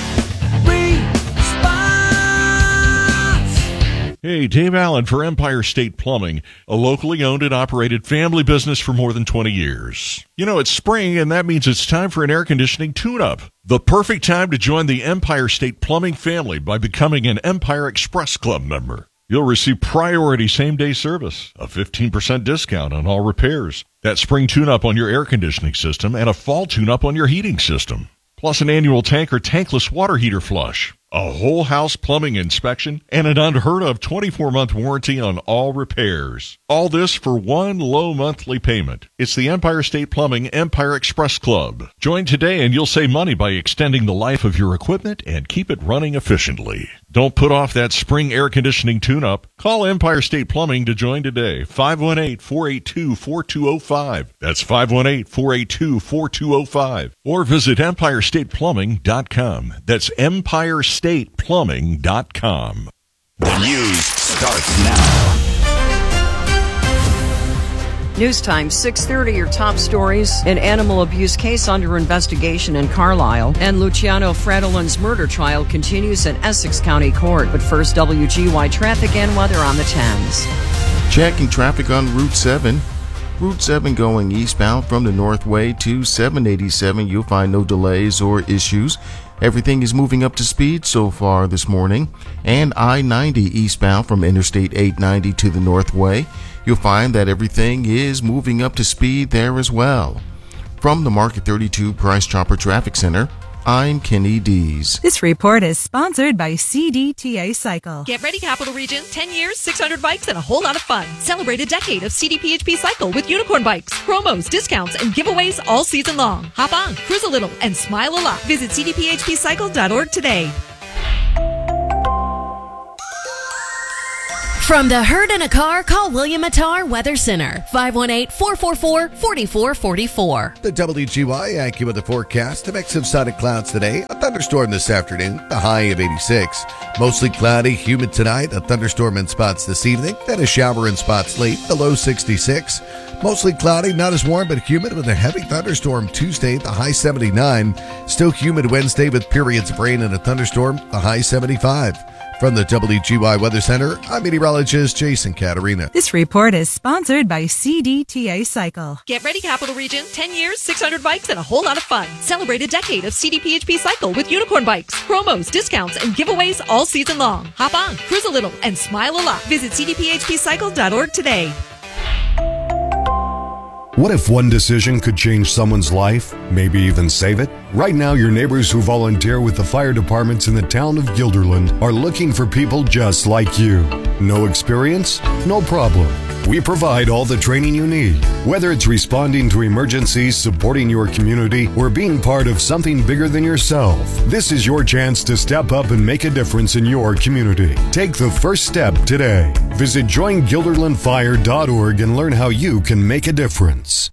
Hey, Dave Allen for Empire State Plumbing, a locally owned and operated family business for more than twenty years. You know, it's spring, and that means it's time for an air conditioning tune-up. The perfect time to join the Empire State Plumbing family by becoming an Empire Express Club member. You'll receive priority same-day service, a fifteen percent discount on all repairs, that spring tune-up on your air conditioning system, and a fall tune-up on your heating system. Plus an annual tank or tankless water heater flush, a whole house plumbing inspection, and an unheard of twenty-four month warranty on all repairs. All this for one low monthly payment. It's the Empire State Plumbing Empire Express Club. Join today and you'll save money by extending the life of your equipment and keep it running efficiently. Don't put off that spring air conditioning tune-up. Call Empire State Plumbing to join today. five one eight, four eight two, four two zero five. That's five one eight, four eight two, four two zero five. Or visit empire state plumbing dot com. That's empire state plumbing dot com. The news starts now. News time, six thirty, your top stories. An animal abuse case under investigation in Carlisle. And Luciano Fratolin's murder trial continues in Essex County Court. But first, W G Y traffic and weather on the tens. Checking traffic on Route seven. Route seven going eastbound from the Northway to seven eighty-seven. You'll find no delays or issues. Everything is moving up to speed so far this morning. And I ninety eastbound from Interstate eight ninety to the Northway. You'll find that everything is moving up to speed there as well. From the Market thirty-two Price Chopper Traffic Center, I'm Kenny Dees. This report is sponsored by C D T A Cycle. Get ready, Capital Region. ten years, six hundred bikes, and a whole lot of fun. Celebrate a decade of C D P H P Cycle with unicorn bikes, promos, discounts, and giveaways all season long. Hop on, cruise a little, and smile a lot. Visit c d p h p cycle dot org today. From the herd in a car, call William Attar Weather Center, five one eight, four four four, four four four four. The W G Y AccuWeather forecast. A mix of sun and clouds today. A thunderstorm this afternoon. The high of eighty-six. Mostly cloudy, humid tonight. A thunderstorm in spots this evening. Then a shower in spots late. The low sixty-six. Mostly cloudy, not as warm, but humid with a heavy thunderstorm Tuesday. The high seventy-nine. Still humid Wednesday with periods of rain and a thunderstorm. The high seventy-five. From the W G Y Weather Center, I'm meteorologist Jason Caterina. This report is sponsored by C D T A Cycle. Get ready, Capital Region. ten years, six hundred bikes, and a whole lot of fun. Celebrate a decade of C D P H P Cycle with unicorn bikes, promos, discounts, and giveaways all season long. Hop on, cruise a little, and smile a lot. Visit c d p h p cycle dot org today. What if one decision could change someone's life, maybe even save it? Right now, your neighbors who volunteer with the fire departments in the town of Guilderland are looking for people just like you. No experience? No problem. We provide all the training you need. Whether it's responding to emergencies, supporting your community, or being part of something bigger than yourself, this is your chance to step up and make a difference in your community. Take the first step today. Visit join guilderland fire dot org and learn how you can make a difference.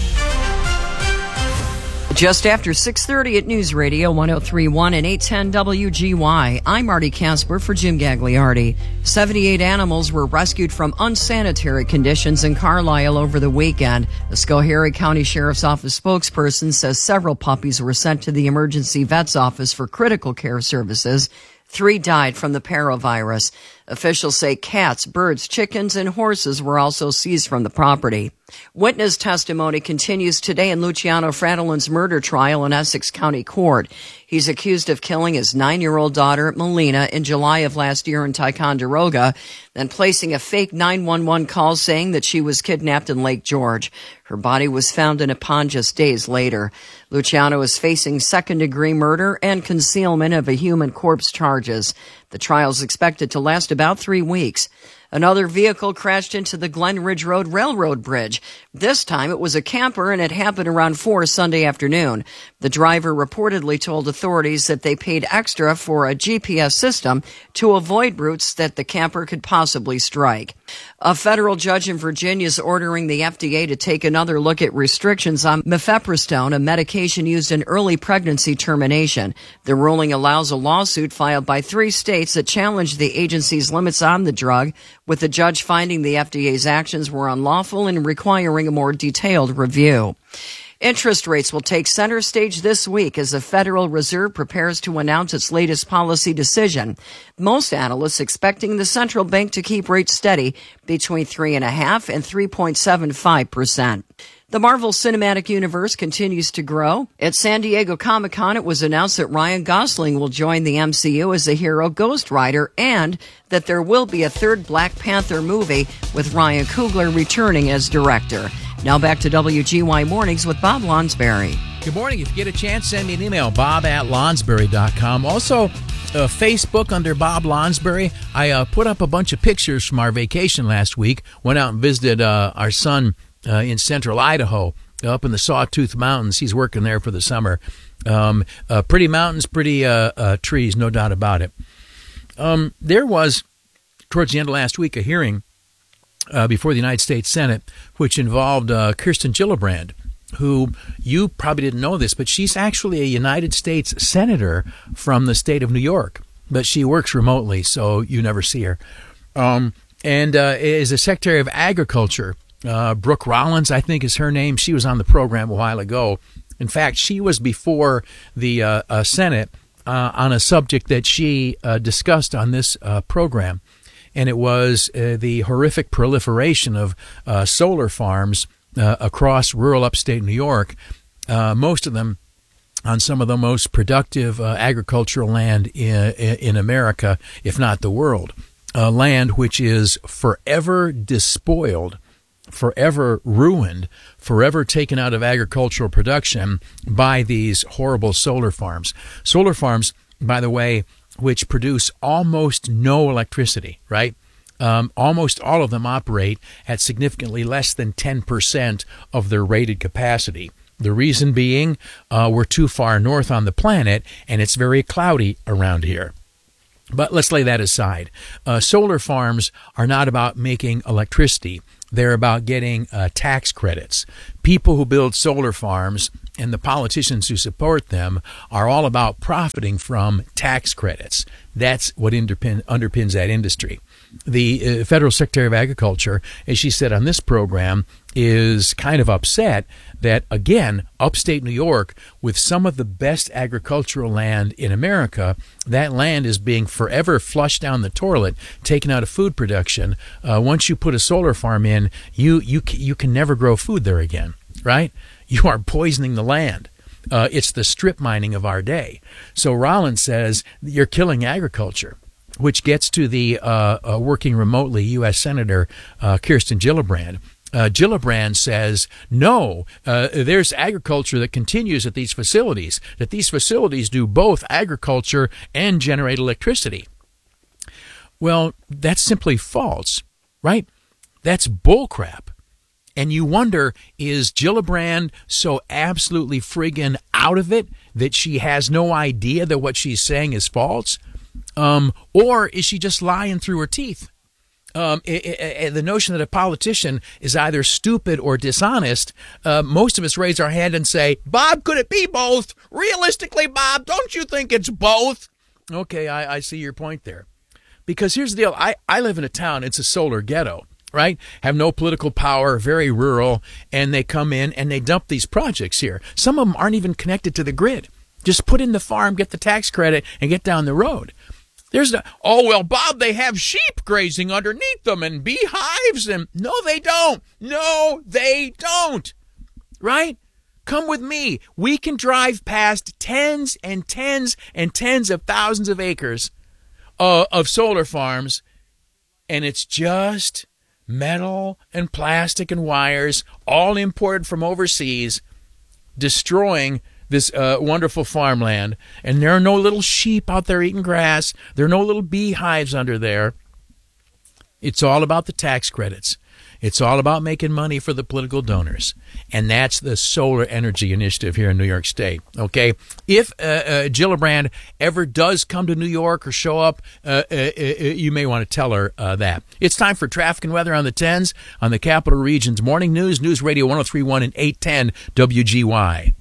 Just after six thirty at News Radio one oh three point one and eight ten W G Y, I'm Marty Casper for Jim Gagliardi. seventy-eight animals were rescued from unsanitary conditions in Carlisle over the weekend. The Schoharie County Sheriff's Office spokesperson says several puppies were sent to the emergency vet's office for critical care services. Three died from the parovirus. Officials say cats, birds, chickens, and horses were also seized from the property. Witness testimony continues today in Luciano Fratolin's murder trial in Essex County Court. He's accused of killing his nine-year-old daughter, Melina, in July of last year in Ticonderoga, then placing a fake nine one one call saying that she was kidnapped in Lake George. Her body was found in a pond just days later. Luciano is facing second-degree murder and concealment of a human corpse charges. The trial is expected to last about three weeks. Another vehicle crashed into the Glen Ridge Road Railroad Bridge. This time it was a camper and it happened around four Sunday afternoon. The driver reportedly told authorities that they paid extra for a G P S system to avoid routes that the camper could possibly strike. A federal judge in Virginia is ordering the F D A to take another look at restrictions on mifepristone, a medication used in early pregnancy termination. The ruling allows a lawsuit filed by three states that challenge the agency's limits on the drug, with the judge finding the F D A's actions were unlawful and requiring a more detailed review. Interest rates will take center stage this week as the Federal Reserve prepares to announce its latest policy decision. Most analysts expecting the central bank to keep rates steady between three point five and three point seven five percent. The Marvel Cinematic Universe continues to grow. At San Diego Comic-Con, it was announced that Ryan Gosling will join the M C U as the hero Ghost Rider and that there will be a third Black Panther movie with Ryan Coogler returning as director. Now back to W G Y Mornings with Bob Lonsberry. Good morning. If you get a chance, send me an email, bob at lonsberry dot com. Also, uh, Facebook under Bob Lonsberry. I uh, put up a bunch of pictures from our vacation last week. Went out and visited uh, our son uh, in central Idaho, up in the Sawtooth Mountains. He's working there for the summer. Um, uh, pretty mountains, pretty uh, uh, trees, no doubt about it. Um, there was, towards the end of last week, a hearing Uh, before the United States Senate, which involved uh, Kirsten Gillibrand, who, you probably didn't know this, but she's actually a United States Senator from the state of New York, but she works remotely, so you never see her, um, and uh, is the Secretary of Agriculture Uh, Brooke Rollins, I think is her name. She was on the program a while ago. In fact, she was before the uh, uh, Senate uh, on a subject that she uh, discussed on this uh, program, and it was uh, the horrific proliferation of uh, solar farms uh, across rural upstate New York, uh, most of them on some of the most productive uh, agricultural land in, in America, if not the world. Uh, land which is forever despoiled, forever ruined, forever taken out of agricultural production by these horrible solar farms. Solar farms, by the way, which produce almost no electricity, right? Um, almost all of them operate at significantly less than ten percent of their rated capacity. The reason being, uh, we're too far north on the planet, and it's very cloudy around here. But let's lay that aside. Uh, solar farms are not about making electricity. They're about getting uh, tax credits. People who build solar farms and the politicians who support them are all about profiting from tax credits. That's what underpin, underpins that industry. The uh, Federal Secretary of Agriculture, as she said on this program, is kind of upset that, again, upstate New York, with some of the best agricultural land in America, that land is being forever flushed down the toilet, taken out of food production. Uh, once you put a solar farm in, you you you can never grow food there again, right? You are poisoning the land. Uh, it's the strip mining of our day. So Rollins says you're killing agriculture, which gets to the uh, uh, working remotely U S Senator uh, Kirsten Gillibrand. Uh, Gillibrand says, no, uh, there's agriculture that continues at these facilities, that these facilities do both agriculture and generate electricity. Well, that's simply false, right? That's bullcrap. And you wonder, is Gillibrand so absolutely friggin' out of it that she has no idea that what she's saying is false? Um, or is she just lying through her teeth? Um, it, it, it, the notion that a politician is either stupid or dishonest, uh, most of us raise our hand and say, Bob, could it be both? Realistically, Bob, don't you think it's both? Okay, I, I see your point there. Because here's the deal. I, I live in a town, it's a solar ghetto, right? Have no political power, very rural, and they come in and they dump these projects here. Some of them aren't even connected to the grid. Just put in the farm, get the tax credit, and get down the road. There's the, oh, well, Bob, they have sheep grazing underneath them and beehives. And no, they don't. No, they don't. Right? Come with me. We can drive past tens and tens and tens of thousands of acres uh, of solar farms, and it's just metal and plastic and wires, all imported from overseas, destroying this uh, wonderful farmland. And there are no little sheep out there eating grass. There are no little beehives under there. It's all about the tax credits. It's all about making money for the political donors. And that's the solar energy initiative here in New York State. Okay? If uh, uh, Gillibrand ever does come to New York or show up, uh, uh, uh, you may want to tell her uh, that. It's time for traffic and weather on the tens on the Capital Region's Morning News, News Radio one oh three point one and eight ten W G Y.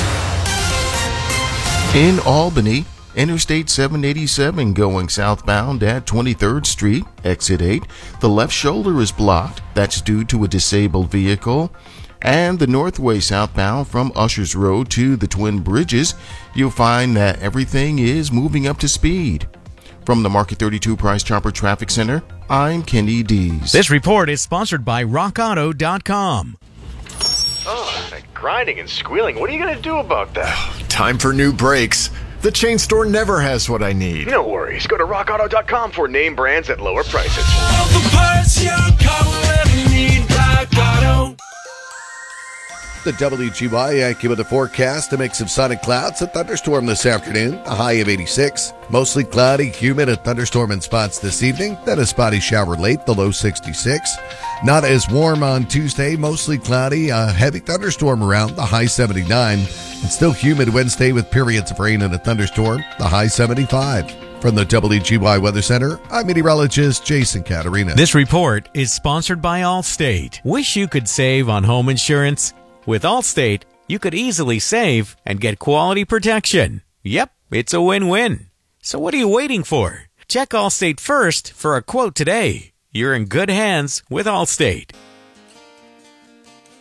In Albany, Interstate seven eighty-seven going southbound at twenty-third Street, exit eight. The left shoulder is blocked. That's due to a disabled vehicle. And the northway southbound from Ushers Road to the Twin Bridges, you'll find that everything is moving up to speed. From the Market thirty-two Price Chopper Traffic Center, I'm Kenny Dees. This report is sponsored by rock auto dot com. Oh, that grinding and squealing. What are you going to do about that? Time for new brakes. The chain store never has what I need. No worries. Go to rock auto dot com for name brands at lower prices. All the parts you come and need, Rock Auto. The W G Y AccuWeather forecast, a mix of sunny clouds, a thunderstorm this afternoon, a high of eighty-six. Mostly cloudy, humid, a thunderstorm in spots this evening, then a spotty shower late, the low sixty-six. Not as warm on Tuesday, mostly cloudy, a heavy thunderstorm around, the high seventy-nine. And still humid Wednesday with periods of rain and a thunderstorm, the high seventy-five. From the W G Y Weather Center, I'm meteorologist Jason Caterina. This report is sponsored by Allstate. Wish you could save on home insurance? With Allstate, you could easily save and get quality protection. Yep, it's a win-win. So what are you waiting for? Check Allstate first for a quote today. You're in good hands with Allstate.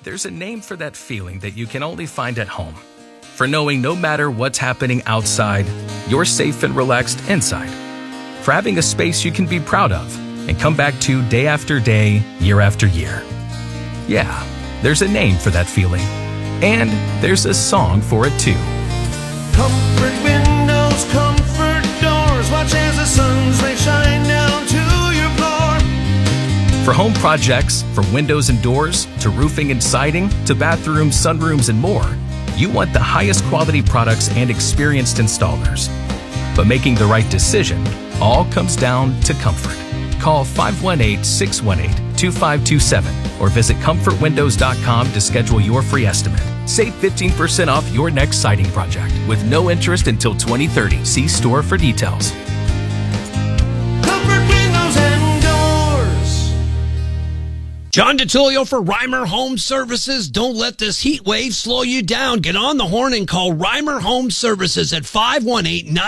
there's a name for that feeling that you can only find at home. For knowing no matter what's happening outside, you're safe and relaxed inside. For having a space you can be proud of and come back to day after day, year after year. Yeah, there's a name for that feeling. And there's a song for it too. Comfort windows, comfort doors. Watch as the sun's rays shine down to your floor. For home projects, from windows and doors, to roofing and siding, to bathrooms, sunrooms, and more, you want the highest quality products and experienced installers. But making the right decision all comes down to comfort. Call five one eight, six one eight, two five two seven or visit comfort windows dot com to schedule your free estimate. Save fifteen percent off your next siding project with no interest until twenty thirty. See store for details. Comfort windows and doors. John DeTulio for Reimer Home Services. Don't let this heat wave slow you down. Get on the horn and call Reimer Home Services at five one eight, nine